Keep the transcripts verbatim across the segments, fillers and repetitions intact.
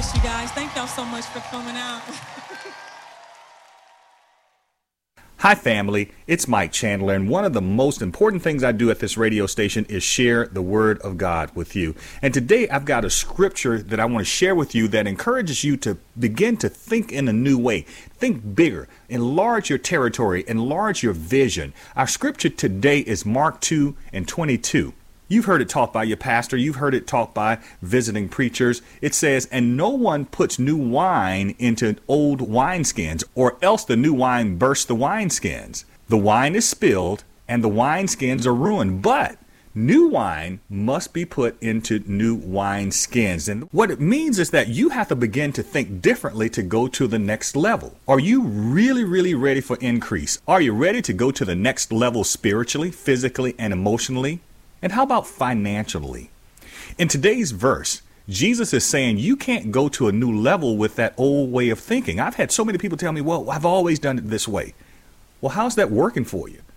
bless you guys. Thank y'all so much for coming out. Hi, family. It's Mike Chandler, and one of the most important things I do at this radio station is share the Word of God with you. And today I've got a scripture that I want to share with you that encourages you to begin to think in a new way. Think bigger, enlarge your territory, enlarge your vision. Our scripture today is Mark two and twenty-two. You've heard it taught by your pastor. You've heard it taught by visiting preachers. It says, and no one puts new wine into old wineskins, or else the new wine bursts the wineskins. The wine is spilled, and the wineskins are ruined. But new wine must be put into new wineskins. And what it means is that you have to begin to think differently to go to the next level. Are you really, really ready for increase? Are you ready to go to the next level spiritually, physically, and emotionally? And how about financially? In today's verse, Jesus is saying you can't go to a new level with that old way of thinking. I've had so many people tell me, well, I've always done it this way. Well, how's that working for you?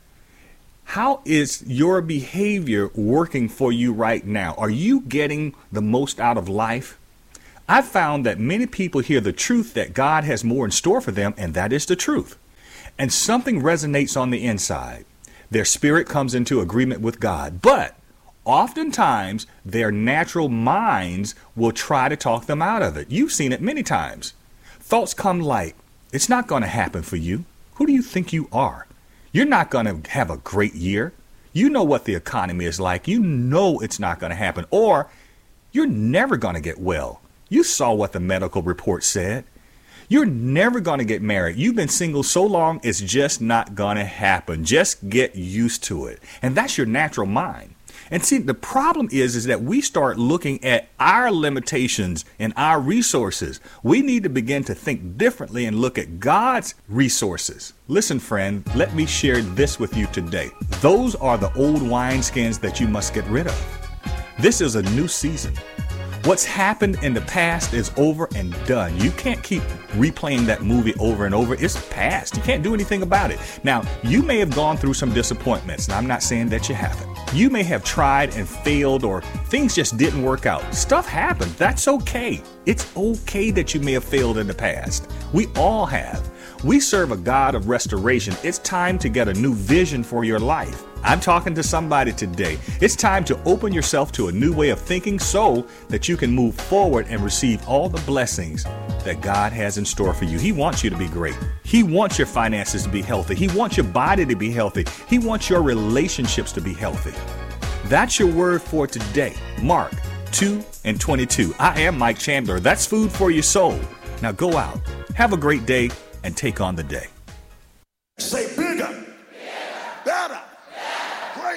How is your behavior working for you right now? Are you getting the most out of life? I've found that many people hear the truth that God has more in store for them, and that is the truth. And something resonates on the inside. Their spirit comes into agreement with God, but oftentimes their natural minds will try to talk them out of it. You've seen it many times. Thoughts come like, it's not going to happen for you. Who do you think you are? You're not going to have a great year. You know what the economy is like. You know it's not going to happen. Or you're never going to get well. You saw what the medical report said. You're never going to get married. You've been single so long, it's just not going to happen. Just get used to it. And that's your natural mind. And see, the problem is, is that we start looking at our limitations and our resources. We need to begin to think differently and look at God's resources. Listen, friend, let me share this with you today. Those are the old wineskins that you must get rid of. This is a new season. What's happened in the past is over and done. You can't keep replaying that movie over and over. It's past. You can't do anything about it. Now, you may have gone through some disappointments, and I'm not saying that you haven't. You may have tried and failed, or things just didn't work out. Stuff happened. That's okay. It's okay that you may have failed in the past. We all have. We serve a God of restoration. It's time to get a new vision for your life. I'm talking to somebody today. It's time to open yourself to a new way of thinking so that you can move forward and receive all the blessings that God has in store for you. He wants you to be great. He wants your finances to be healthy. He wants your body to be healthy. He wants your relationships to be healthy. That's your word for today. Mark two and twenty-two. I am Mike Chandler. That's food for your soul. Now go out, have a great day, and take on the day. Say bigger, bigger. Better.